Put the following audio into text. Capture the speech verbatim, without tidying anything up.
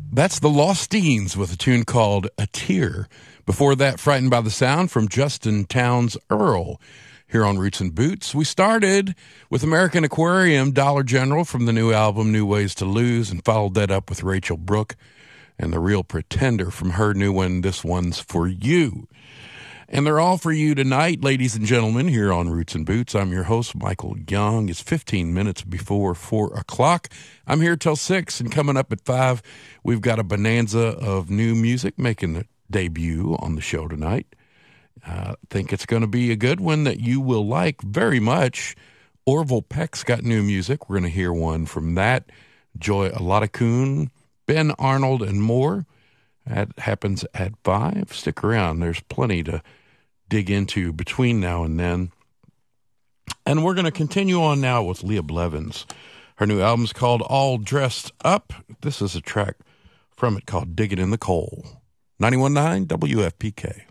That's the Losteens with a tune called A Tear. Before that, Frightened by the Sound from Justin Townes Earl. Here on Roots and Boots, we started with American Aquarium, Dollar General from the new album New Ways to Lose, and followed that up with Rachel Brooke and The Real Pretender from her new one, This One's For You. And they're all for you tonight, ladies and gentlemen, here on Roots and Boots. I'm your host, Michael Young. It's fifteen minutes before four o'clock. I'm here till six, and coming up at five, we've got a bonanza of new music making the debut on the show tonight. I uh, think it's going to be a good one that you will like very much. Orville Peck's got new music. We're going to hear one from that. Joy Oladakoon, Ben Arnold, and more. That happens at five. Stick around. There's plenty to dig into between now and then. And we're going to continue on now with Leah Blevins. Her new album's called All Dressed Up. This is a track from it called Digging in the Coal. ninety-one point nine W F P K.